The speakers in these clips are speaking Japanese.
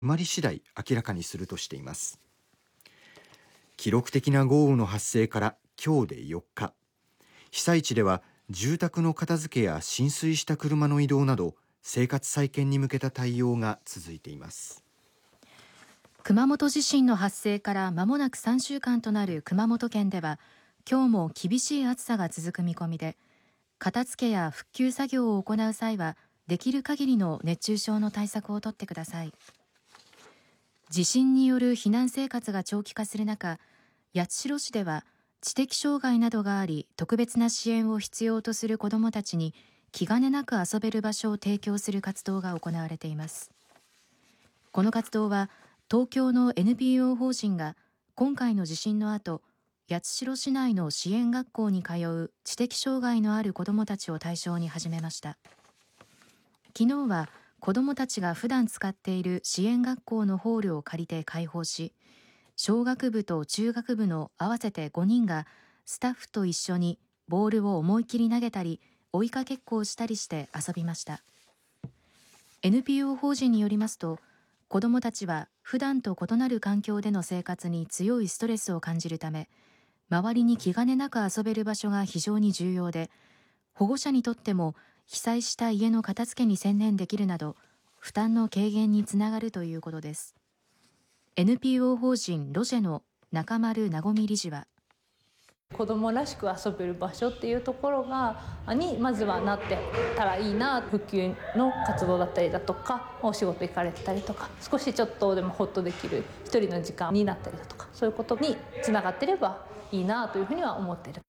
まり次第明らかにするとしています。記録的な豪雨の発生から今日で4日、被災地では住宅の片付けや浸水した車の移動など生活再建に向けた対応が続いています。 熊本地震の発生から間もなく3週間となる熊本県では、今日も厳しい暑さが続く見込みで、片付けや復旧作業を行う際はできる限りの熱中症の対策をとってください。地震による避難生活が長期化する中、八代市では知的障害などがあり特別な支援を必要とする子どもたちに気兼ねなく遊べる場所を提供する活動が行われています。この活動は東京の NPO 法人が今回の地震の後、八代市内の支援学校に通う知的障害のある子どもたちを対象に始めました。昨日は子どもたちが普段使っている支援学校のホールを借りて開放し、小学部と中学部の合わせて5人がスタッフと一緒にボールを思い切り投げたり追いかけっこをしたりして遊びました。 NPO 法人によりますと、子どもたちは普段と異なる環境での生活に強いストレスを感じるため、周りに気兼ねなく遊べる場所が非常に重要で、保護者にとっても被災した家の片付けに専念できるなど負担の軽減につながるということです。 NPO 法人ロジェの中丸なごみ理事は、 子どもらしく遊べる場所っていうところにまずはなってたらいいな。復旧の活動だったりだとか、お仕事行かれてたりとか、少しちょっとでもホッとできる一人の時間になったりだとか、そういうことにつながっていればいいなというふうには思っている。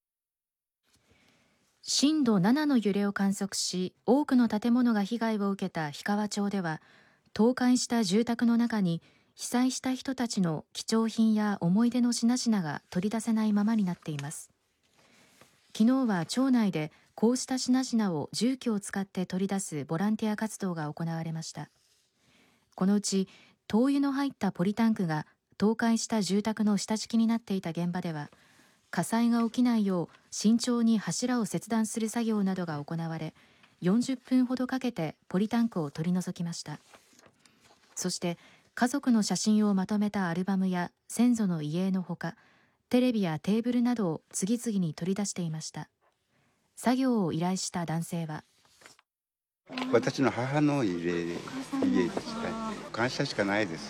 震度7の揺れを観測し、多くの建物が被害を受けた氷川町では、倒壊した住宅の中に被災した人たちの貴重品や思い出の品々が取り出せないままになっています。昨日は町内でこうした品々を重機を使って取り出すボランティア活動が行われました。このうち灯油の入ったポリタンクが倒壊した住宅の下敷きになっていた現場では、火災が起きないよう慎重に柱を切断する作業などが行われ、40分ほどかけてポリタンクを取り除きました。そして家族の写真をまとめたアルバムや先祖の遺影のほか、テレビやテーブルなどを次々に取り出していました。作業を依頼した男性は、 私の母の家でした。感謝しかないです。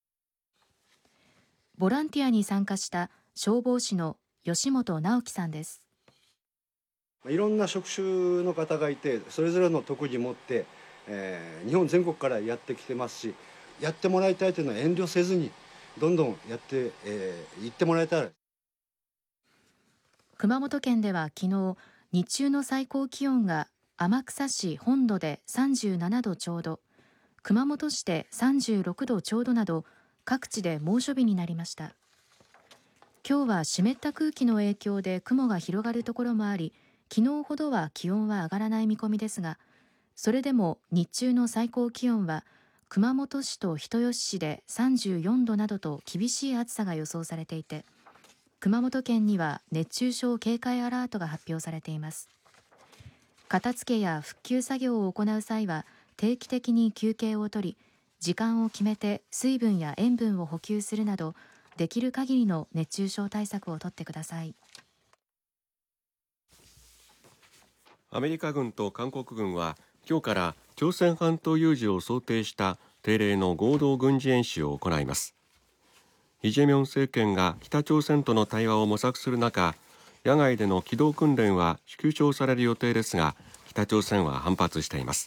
ボランティアに参加した消防士の吉本直樹さんです。 いろんな職種の方がいて、それぞれの特技持って、日本全国からやってきてますし、やってもらいたいというのは遠慮せずにどんどんやって、行ってもらえたら。 熊本県では昨日、日中の最高気温が天草市本土で37度ちょうど、熊本市で36度ちょうどなど各地で猛暑日になりました。今日は湿った空気の影響で雲が広がるところもあり、昨日ほどは気温は上がらない見込みですが、それでも日中の最高気温は熊本市と人吉市で34度などと厳しい暑さが予想されていて、熊本県には熱中症警戒アラートが発表されています。片付けや復旧作業を行う際は定期的に休憩を取り、時間を決めて水分や塩分を補給するなど、できる限りの熱中症対策をとってください。 アメリカ軍と韓国軍は今日から朝鮮半島有事を想定した定例の合同軍事演習を行います。イ・ジェミョン政権が北朝鮮との対話を模索する中、野外での機動訓練は縮小される予定ですが、北朝鮮は反発しています。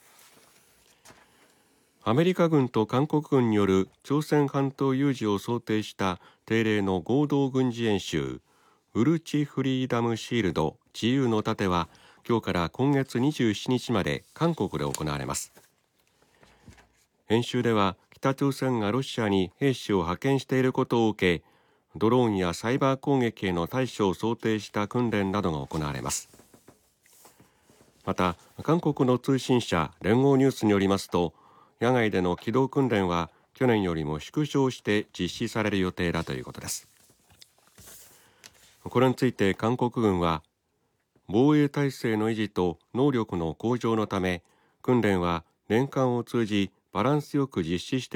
アメリカ軍と韓国軍による朝鮮半島有事を想定した定例の合同軍事演習、ウルチフリーダムシールド自由の盾は今日から今月27日まで韓国で行われます。演習では北朝鮮がロシアに兵士を派遣していることを受け、ドローンやサイバー攻撃への対処を想定した訓練などが行われます。また韓国の通信社聯合ニュースによりますと、野外での機動訓練は去年よりも縮小して実施される予定だということです。これについて韓国軍は、防衛体制の維持と能力の向上のため、訓練は年間を通じバランスよく実施して